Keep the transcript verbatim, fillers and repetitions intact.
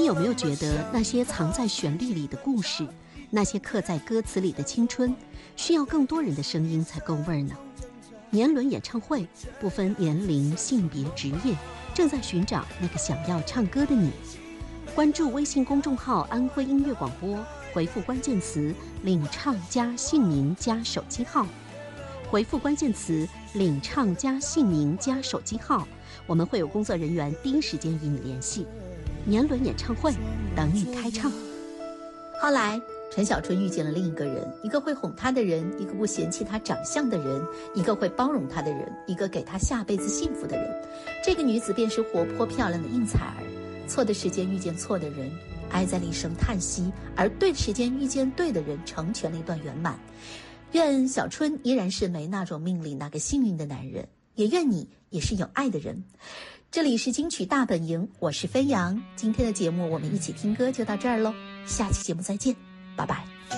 有没有觉得那些藏在旋律里的故事，那些刻在歌词里的青春，需要更多人的声音才够味儿呢？年轮演唱会不分年龄、性别、职业，正在寻找那个想要唱歌的你。关注微信公众号安徽音乐广播，回复关键词领唱加姓名加手机号，回复关键词领唱加姓名加手机号，我们会有工作人员第一时间与你联系。年轮演唱会等你开唱。 后来陈小春遇见了另一个人，一个会哄她的人，一个不嫌弃她长相的人，一个会包容她的人，一个给她下辈子幸福的人。这个女子便是活泼漂亮的应采儿。错的时间遇见错的人，哀在了一声叹息，而对的时间遇见对的人，成全了一段圆满。愿小春依然是没那种命里那个幸运的男人，也愿你也是有爱的人。这里是金曲大本营，我是飞扬。今天的节目我们一起听歌就到这儿咯，下期节目再见，拜拜。